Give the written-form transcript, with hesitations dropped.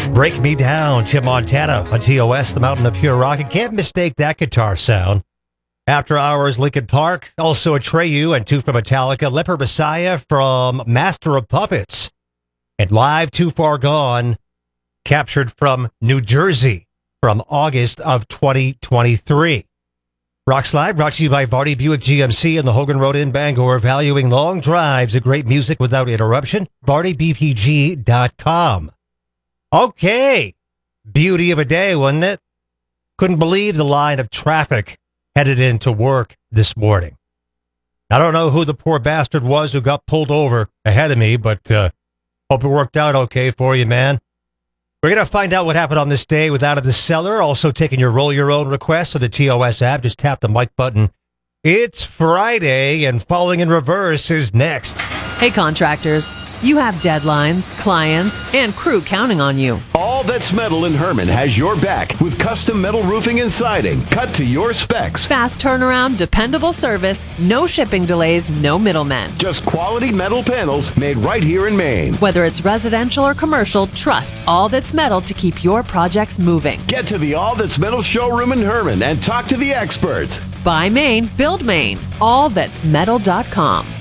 Break Me Down, Jim Montana on TOS, the Mountain of Pure Rock. You can't mistake that guitar sound. After Hours, Linkin Park. Also Atreyu and two from Metallica. Leper Messiah from Master of Puppets. And Live Too Far Gone, captured from New Jersey from August of 2023. Rock Slide brought to you by Vardy Buick GMC and the Hogan Road in Bangor, valuing long drives and great music without interruption. VardyBPG.com. Okay. Beauty of a day, wasn't it? Couldn't believe the line of traffic headed into work this morning. I don't know who the poor bastard was who got pulled over ahead of me, but hope it worked out okay for you, man. We're going to find out what happened on this day with Out of the Cellar. Also taking your Roll Your Own requests on the TOS app. Just tap the mic button. It's Friday, and Falling in Reverse is next. Hey, contractors. You have deadlines, clients, and crew counting on you. All That's Metal in Herman has your back with custom metal roofing and siding cut to your specs. Fast turnaround, dependable service, no shipping delays, no middlemen. Just quality metal panels made right here in Maine. Whether it's residential or commercial, trust All That's Metal to keep your projects moving. Get to the All That's Metal showroom in Herman and talk to the experts. Buy Maine, build Maine. AllThat'sMetal.com.